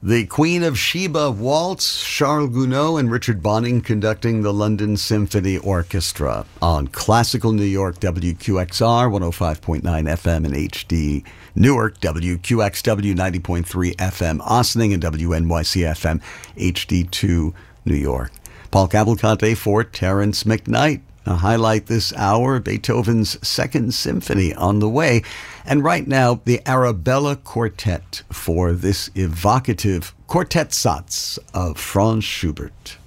The Queen of Sheba Waltz, Charles Gounod and Richard Bonning conducting the London Symphony Orchestra on Classical New York, WQXR, 105.9 FM in HD, Newark, WQXW, 90.3 FM, Ossining, and WNYC FM, HD2, New York. Paul Cavalcante for Terrence McKnight. A highlight this hour, Beethoven's Second Symphony on the way. And right now, the Arabella Quartet for this evocative Quartet Satz of Franz Schubert.